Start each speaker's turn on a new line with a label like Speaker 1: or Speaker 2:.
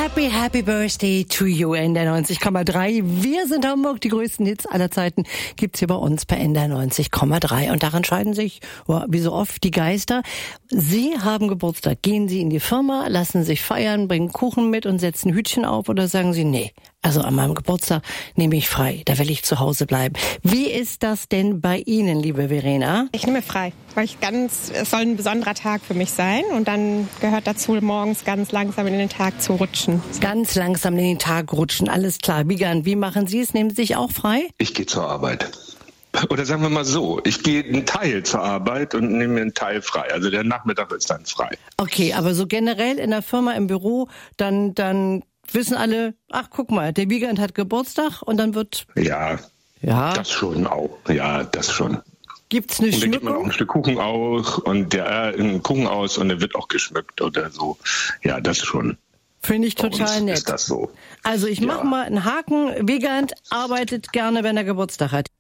Speaker 1: Happy Birthday to you, NDR 90,3. Wir sind Hamburg, die größten Hits aller Zeiten gibt's hier bei uns bei NDR 90,3. Und daran scheiden sich, wie so oft, die Geister. Sie haben Geburtstag. Gehen Sie in die Firma, lassen sich feiern, bringen Kuchen mit und setzen Hütchen auf, oder sagen Sie, nee, also an meinem Geburtstag nehme ich frei, da will ich zu Hause bleiben. Wie ist das denn bei Ihnen, liebe Verena?
Speaker 2: Ich nehme frei, weil es soll ein besonderer Tag für mich sein und dann gehört dazu, morgens ganz langsam in den Tag zu rutschen.
Speaker 1: Ganz langsam in den Tag rutschen, alles klar. Wiegand, wie machen Sie es? Nehmen Sie sich auch frei?
Speaker 3: Ich gehe zur Arbeit. Oder sagen wir mal so, ich gehe einen Teil zur Arbeit und nehme mir einen Teil frei. Also der Nachmittag ist dann frei.
Speaker 1: Okay, aber so generell in der Firma, im Büro, dann wissen alle, ach guck mal, der Wiegand hat Geburtstag und dann wird...
Speaker 3: Ja, das schon auch. Ja, das schon.
Speaker 1: Gibt's eine
Speaker 3: Schmückung? Und dann gibt man auch
Speaker 1: Schmückung?
Speaker 3: ein Stück Kuchen aus und einen Kuchen aus und der wird auch geschmückt oder so. Ja, das schon.
Speaker 1: Finde ich
Speaker 3: Bei
Speaker 1: total
Speaker 3: uns
Speaker 1: nett.
Speaker 3: ist das so.
Speaker 1: Also ich mache mal einen Haken. Wiegand arbeitet gerne, wenn er Geburtstag hat.